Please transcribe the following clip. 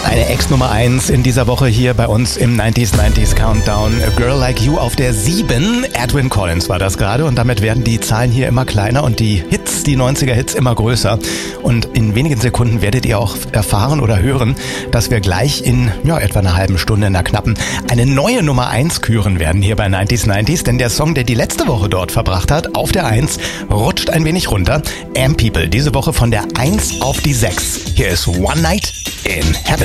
Eine Ex-Nummer 1 in dieser Woche hier bei uns im 90s Countdown. A Girl Like You auf der 7. Edwyn Collins war das gerade und damit werden die Zahlen hier immer kleiner und die Hits, die 90er-Hits immer größer. Und in wenigen Sekunden werdet ihr auch erfahren oder hören, dass wir gleich in etwa einer halben Stunde, in einer knappen, eine neue Nummer 1 küren werden hier bei 90s. Denn der Song, der die letzte Woche dort verbracht hat, auf der 1, rutscht ein wenig runter. Am People, diese Woche von der 1 auf die 6. Hier ist One Night in Heaven.